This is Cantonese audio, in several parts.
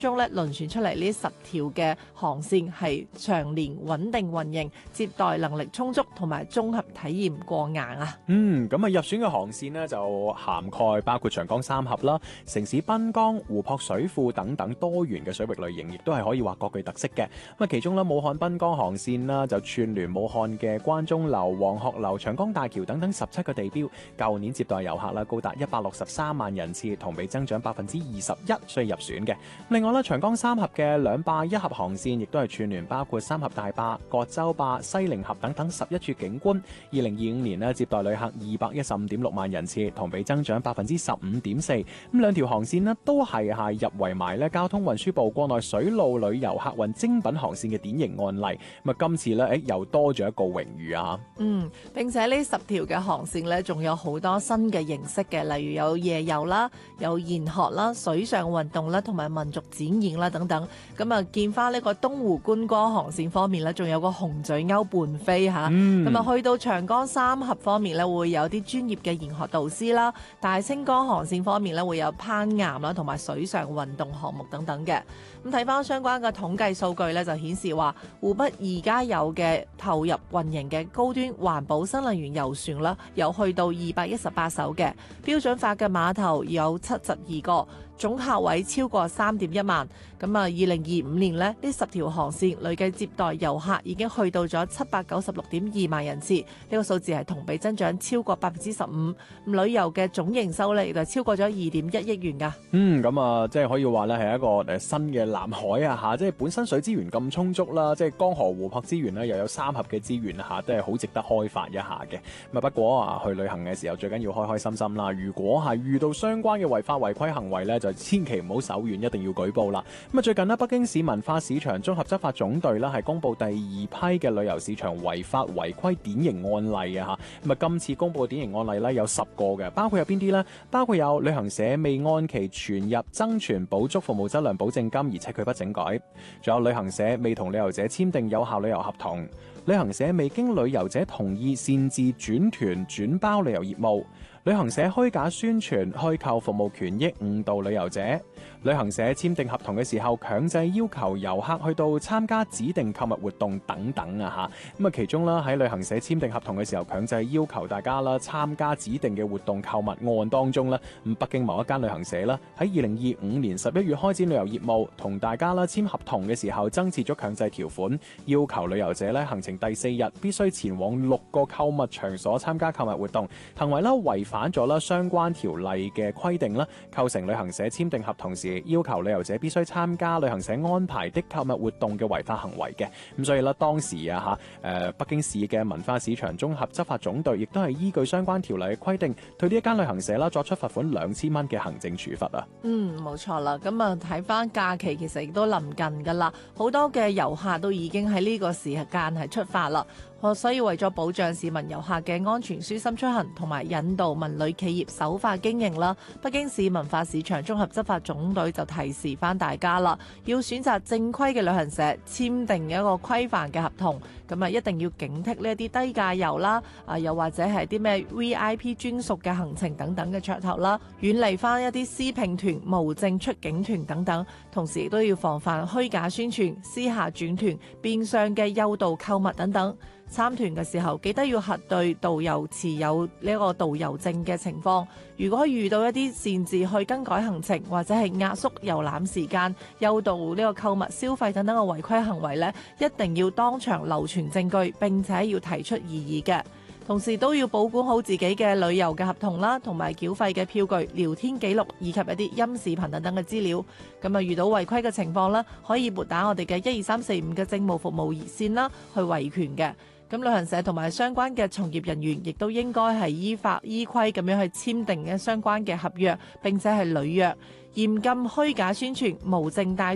中咧輪選出嚟呢10條嘅航線係長年穩定運營、接待能力充足同埋綜合體驗過硬啊。 咁啊入選嘅航線呢，就涵蓋包括長江三峽啦、城市濱江、湖泊水庫等等多元嘅水域類型，亦都係可以話各具特色嘅。咁啊其中咧武漢濱江航線啦，就串聯武漢嘅關中樓、黃鶴樓、長江大橋等等17個地標，舊年接待遊客啦高達163萬人次，同比增長21%，所以入選嘅。另外咧長江三峽嘅兩壩一峽航線亦都係串聯包括三峽大壩、葛洲壩、西寧峽等等11處景觀。2025年咧接待旅客215.6萬人次，同比增長15.4%。咁兩條航線咧都係入圍埋咧交通運輸部國內水路旅遊客運精品航線嘅典型案例。咁啊今次咧又多咗一個榮譽啊！ 並且呢10條嘅航線咧仲有好多新嘅形式嘅，例如有夜遊啦、有研學啦、水上運動啦，同埋民族展演啦等等。咁啊見翻呢個東湖觀光航線方面咧，仲有個紅嘴鷗伴飛嚇。咁啊去到長江三峽方面咧，會有啲專業嘅研學導師啦。大清江航線方面咧，會有攀岩啦，同埋水上運動項目等等嘅。咁睇翻相關嘅統計數據咧，就顯示話湖北而家有嘅投入運營嘅高端環保新能源遊船啦，有去到218艘嘅，標準化嘅碼頭有72個，總客位超過3.1萬。咁啊2025年呢10條航線累計接待遊客已經去到咗796.2萬人次，呢個數字係同比增長超過15%。旅遊嘅總營收咧亦就超過咗2.1億元㗎。 咁啊，即係可以話咧係一個新嘅南海啊嚇，即係本身水資源咁充足啦，即係江河湖泊資源咧又有三峽嘅資源嚇，都係好值得開發一下嘅。不過去旅行嘅時候最緊要開開心心啦。如果係遇到相關嘅違法違規行為咧，就千祈唔好手軟，一定要舉報啦。最近北京市文化市場綜合執法總隊啦係公布第2批嘅旅遊市場違法違規典型案例啊嚇。今次公布嘅典型案例咧有10個嘅，包括有邊啲呢？包括有旅行社未按期存入增存補足服務質量保證金而且拒不整改，仲有旅行社未同旅遊者簽訂有效旅遊合同，旅行社未經旅遊者同意擅自轉團轉包旅遊業務，旅行社虛假宣傳虛構服務權益誤導旅遊者，旅行社簽訂合同嘅時候強制要求遊客去到參加指定購物活動等等啊嚇。其中啦喺旅行社簽訂合同嘅時候強制要求大家啦參加指定嘅活動購物案當中啦，北京某一間旅行社啦喺2025年11月開展旅遊業務，同大家啦簽合同嘅時候增設咗強制條款，要求旅遊者咧行程第4日必須前往6個購物場所參加購物活動，行為啦違反咗啦相關條例嘅規定啦，構成旅行社簽訂合同時要求旅遊者必須參加旅行社安排的購物活動嘅違法行為嘅。咁所以咧當時北京市嘅文化市場綜合執法總隊亦都係依據相關條例嘅規定，對呢一間旅行社啦作出罰款2000蚊嘅行政處罰啊。 冇錯啦。咁啊睇翻假期其實亦都臨近噶啦，好多嘅遊客都已經喺呢個時間係出發啦。所以為咗保障市民遊客嘅安全舒心出行，同埋引導文旅企業守法經營啦，北京市文化市場綜合執法總隊就提示翻大家啦，要選擇正規嘅旅行社，簽訂一個規範嘅合同。咁啊一定要警惕呢一啲低價遊啦，又或者係啲咩 VIP 專屬嘅行程等等嘅噱頭啦，遠離翻一啲私聘團、無證出境團等等。同時亦都要防範虛假宣傳、私下轉團、變相嘅誘導購物等等。參團嘅時候記得要核對導遊持有呢個導遊證嘅情況。如果遇到一啲擅自去更改行程或者係壓縮遊覽時間、誘導呢個購物消費等等嘅違規行為呢，一定要當場留存證據，並且要提出異議嘅。同時都要保管好自己嘅旅遊嘅合同啦，同埋繳費嘅票據、聊天記錄以及一啲音視頻等等嘅資料。咁啊遇到違規嘅情況啦，可以撥打我哋嘅12345嘅政務服務熱線啦，去維權嘅。咁旅行社同埋相關嘅從業人員亦都應該係依法依規咁樣去簽訂嘅相關嘅合約，並且係履約，嚴禁虛假宣傳、無證帶團、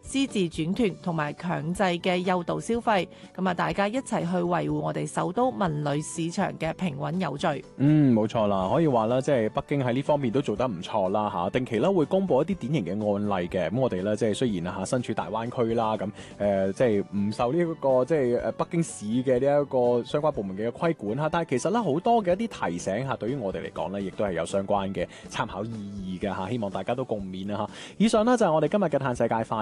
私自轉團同埋強制嘅誘導消費。咁啊，大家一齊去維護我哋首都文旅市場嘅平穩有序。 冇錯啦，可以話啦，即係北京喺呢方面都做得唔錯啦嚇。定期咧會公布一啲典型嘅案例嘅。咁我哋咧即係雖然身處大灣區啦，咁即係唔受呢一個即係北京市嘅呢一個相關部門嘅規管嚇，但係其實咧好多嘅一啲提醒嚇，對於我哋嚟講咧，亦都係有相關嘅參考意義嘅嚇。希望大家都共勉啊嚇。以上呢，就係我哋今日嘅嘆世界快